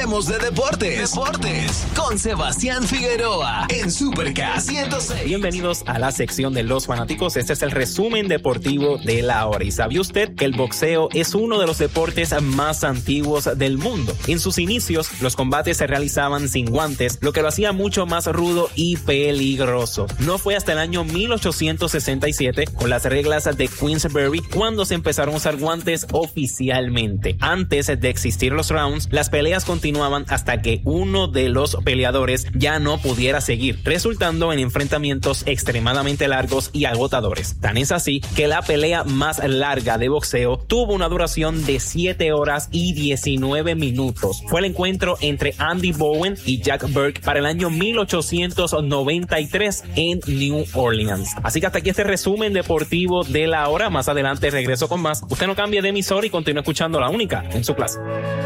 Hablemos de deportes. Con Sebastián Figueroa en Super K106. Bienvenidos a la sección de los fanáticos. Este es el resumen deportivo de la hora. ¿Y sabía usted que el boxeo es uno de los deportes más antiguos del mundo? En sus inicios, los combates se realizaban sin guantes, lo que lo hacía mucho más rudo y peligroso. No fue hasta el año 1867, con las reglas de Queensberry, cuando se empezaron a usar guantes oficialmente. Antes de existir los rounds, las peleas continuaban hasta que uno de los peleadores ya no pudiera seguir, resultando en enfrentamientos extremadamente largos y agotadores. Tan es así que la pelea más larga de boxeo tuvo una duración de 7 horas y 19 minutos. Fue el encuentro entre Andy Bowen y Jack Burke para el año 1893 en New Orleans. Así que hasta aquí este resumen deportivo de la hora. Más adelante regreso con más. Usted no cambie de emisor y continúe escuchando La Única en su clase.